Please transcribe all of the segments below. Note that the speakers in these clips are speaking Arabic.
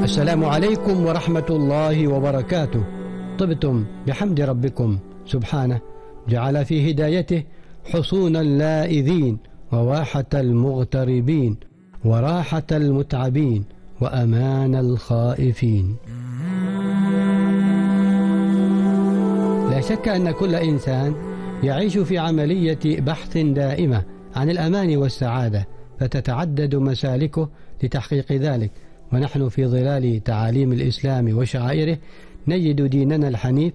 السلام عليكم ورحمة الله وبركاته. طبتم بحمد ربكم سبحانه، جعل في هدايته حصون اللائذين وواحة المغتربين وراحة المتعبين وأمان الخائفين. لا شك أن كل إنسان يعيش في عملية بحث دائمة عن الأمان والسعادة، فتتعدد مسالكه لتحقيق ذلك. ونحن في ظلال تعاليم الإسلام وشعائره نجد ديننا الحنيف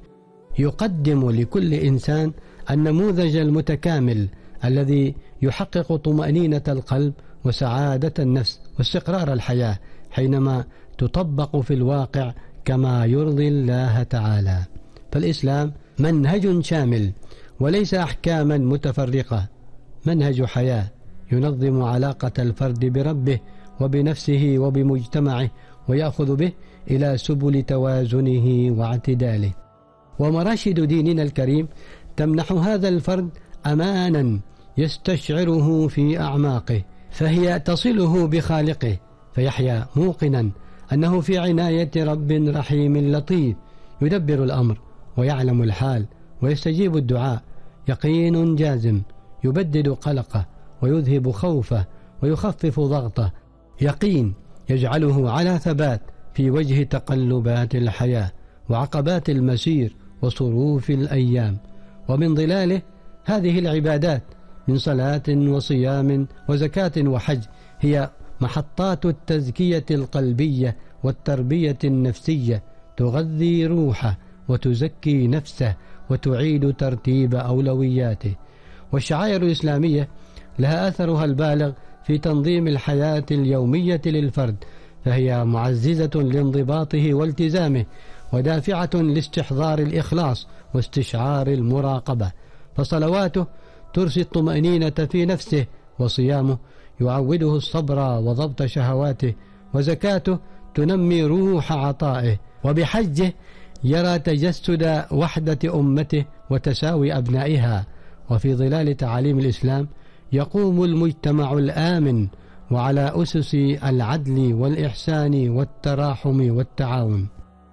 يقدم لكل إنسان النموذج المتكامل الذي يحقق طمأنينة القلب وسعادة النفس واستقرار الحياة حينما تطبق في الواقع كما يرضي الله تعالى. فالإسلام منهج شامل وليس أحكاما متفرقة، منهج حياة ينظم علاقة الفرد بربه وبنفسه وبمجتمعه، ويأخذ به إلى سبل توازنه واعتداله. ومراشد ديننا الكريم تمنح هذا الفرد أمانا يستشعره في أعماقه، فهي تصله بخالقه فيحيا موقنا أنه في عناية رب رحيم لطيف يدبر الأمر ويعلم الحال ويستجيب الدعاء. يقين جازم يبدد قلقه ويذهب خوفه ويخفف ضغطه، يقين يجعله على ثبات في وجه تقلبات الحياة وعقبات المسير وصروف الأيام. ومن ظلاله هذه العبادات من صلاة وصيام وزكاة وحج هي محطات التزكية القلبية والتربية النفسية، تغذي روحه وتزكي نفسه وتعيد ترتيب أولوياته. والشعائر الإسلامية لها أثرها البالغ في تنظيم الحياة اليومية للفرد، فهي معززة لانضباطه والتزامه ودافعة لاستحضار الإخلاص واستشعار المراقبة. فصلواته ترسي الطمأنينة في نفسه، وصيامه يعوده الصبر وضبط شهواته، وزكاته تنمي روح عطائه، وبحجه يرى تجسد وحدة أمته وتساوي أبنائها. وفي ظلال تعاليم الإسلام يقوم المجتمع الآمن وعلى أسس العدل والإحسان والتراحم والتعاون.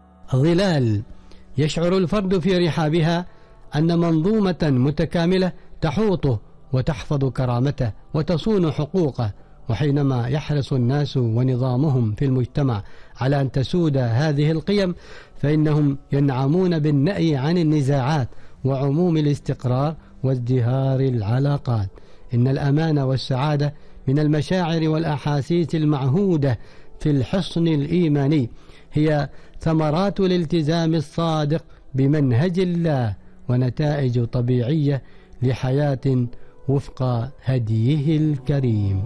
ظلال يشعر الفرد في رحابها أن منظومة متكاملة تحوطه وتحفظ كرامته وتصون حقوقه. وحينما يحرص الناس ونظامهم في المجتمع على أن تسود هذه القيم، فإنهم ينعمون بالنأي عن النزاعات وعموم الاستقرار وازدهار العلاقات. إن الأمان والسعادة من المشاعر والأحاسيس المعهودة في الحصن الإيماني، هي ثمرات الالتزام الصادق بمنهج الله ونتائج طبيعية لحياة وفق هديه الكريم.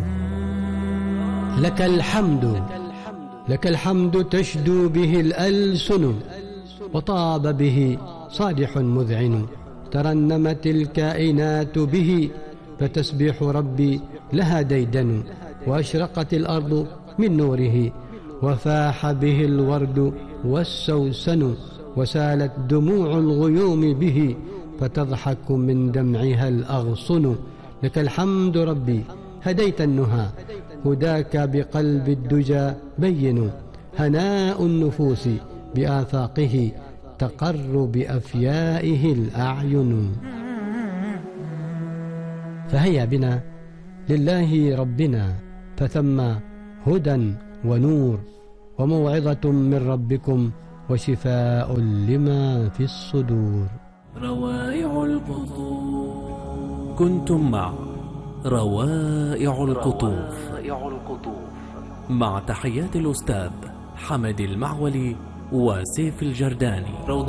لك الحمد، لك الحمد تشدو به الألسن، وطاب به صادح مذعن، ترنمت الكائنات به، فتسبح ربي لها ديدن، وأشرقت الأرض من نوره، وفاح به الورد والسوسن، وسالت دموع الغيوم به، فتضحك من دمعها الأغصن. لك الحمد ربي هديت النهى، هداك بقلب الدجى بين، هناء النفوس بآفاقه، تقر بأفيائه الأعين. فهيا بنا لله ربنا، فثم هدى ونور وموعظة من ربكم وشفاء لما في الصدور. روائع القطوف. كنتم مع روائع القطوف مع تحيات الأستاذ حمد المعولي وسيف الجرداني.